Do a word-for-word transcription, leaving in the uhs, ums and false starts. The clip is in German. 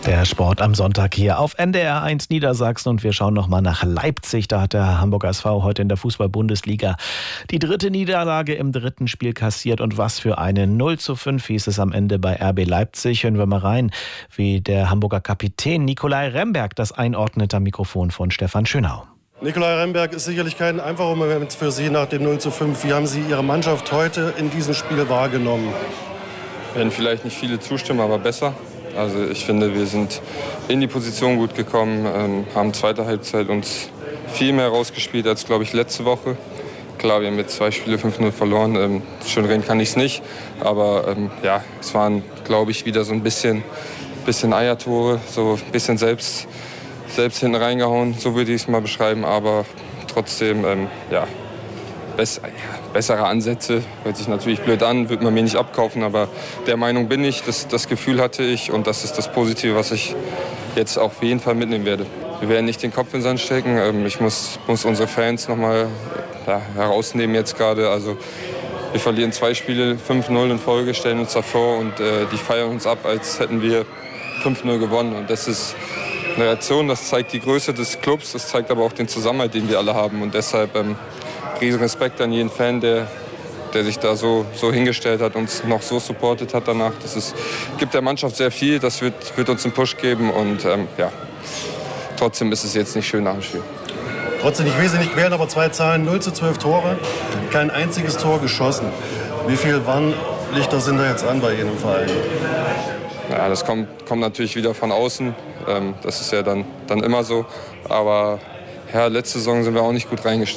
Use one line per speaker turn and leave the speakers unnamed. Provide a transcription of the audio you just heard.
Der Sport am Sonntag hier auf N D R eins Niedersachsen und wir schauen nochmal nach Leipzig. Da hat der Hamburger S V heute in der Fußball-Bundesliga die dritte Niederlage im dritten Spiel kassiert und was für eine null zu fünf hieß es am Ende bei R B Leipzig. Hören wir mal rein, wie der Hamburger Kapitän Nicolai Remberg das einordnet am Mikrofon von Stefan Schönau.
Nicolai Remberg ist sicherlich kein einfacher Moment für Sie nach dem null zu fünf. Wie haben Sie Ihre Mannschaft heute in diesem Spiel wahrgenommen?
Werden vielleicht nicht viele zustimmen, aber besser. Also ich finde, wir sind in die Position gut gekommen, ähm, haben zweite Halbzeit uns viel mehr rausgespielt als, glaube ich, letzte Woche. Klar, wir haben jetzt zwei Spiele fünf null verloren. Ähm, schön reden kann ich es nicht. Aber ähm, ja, es waren, glaube ich, wieder so ein bisschen, bisschen Eiertore, so ein bisschen selbst, selbst hinten reingehauen, so würde ich es mal beschreiben. Aber trotzdem, ähm, ja, Bess- ja, bessere Ansätze. Hört sich natürlich blöd an, wird man mir nicht abkaufen, aber der Meinung bin ich, das, das Gefühl hatte ich und das ist das Positive, was ich jetzt auf jeden Fall mitnehmen werde. Wir werden nicht den Kopf in den Sand stecken. Ich muss, muss unsere Fans noch mal ja, herausnehmen jetzt gerade. Also wir verlieren zwei Spiele fünf null in Folge, stellen uns davor und äh, die feiern uns ab, als hätten wir fünf null gewonnen. Und das ist eine Reaktion, das zeigt die Größe des Clubs, das zeigt aber auch den Zusammenhalt, den wir alle haben. Und deshalb ähm, riesen Respekt an jeden Fan, der, der sich da so, so hingestellt hat, uns noch so supportet hat danach. Das ist, gibt der Mannschaft sehr viel, das wird, wird uns einen Push geben und ähm, ja, trotzdem ist es jetzt nicht schön nach dem Spiel.
Trotzdem, ich will Sie nicht quälen, aber zwei Zahlen, null zu zwölf Tore, kein einziges Tor geschossen. Wie viele Warnlichter sind da jetzt an bei Ihnen im Verein?
Ja, das kommt, kommt natürlich wieder von außen, ähm, das ist ja dann, dann immer so, aber ja, letzte Saison sind wir auch nicht gut reingestellt.